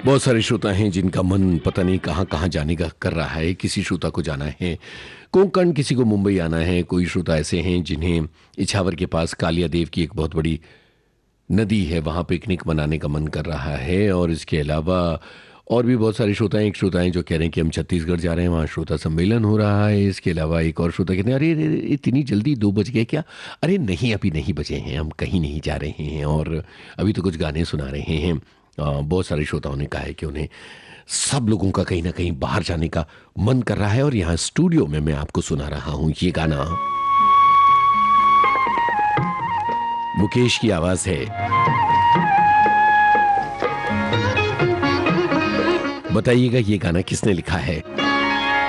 बहुत सारे श्रोता हैं जिनका मन पता नहीं कहाँ-कहाँ जाने का कर रहा है। किसी श्रोता को जाना है कोंकण, किसी को मुंबई आना है, कोई श्रोता ऐसे हैं जिन्हें इछावर के पास कालिया देव की एक बहुत बड़ी नदी है, वहाँ पिकनिक मनाने का मन कर रहा है। और इसके अलावा और भी बहुत सारे श्रोता हैं। एक श्रोता हैं जो कह रहे हैं कि हम छत्तीसगढ़ जा रहे हैं, वहाँ श्रोता सम्मेलन हो रहा है। इसके अलावा एक और श्रोता कहते हैं, "अरे! अरे! अरे! इतनी जल्दी 2 बज गए क्या?" अरे नहीं, अभी नहीं बजे हैं, हम कहीं नहीं जा रहे हैं और अभी तो कुछ गाने सुना रहे हैं। बहुत सारे श्रोताओं ने कहा है कि उन्हें सब लोगों का कहीं न कहीं बाहर जाने का मन कर रहा है और यहाँ स्टूडियो में मैं आपको सुना रहा हूँ ये गाना। मुकेश की आवाज़ है। बताइएगा ये गाना किसने लिखा है?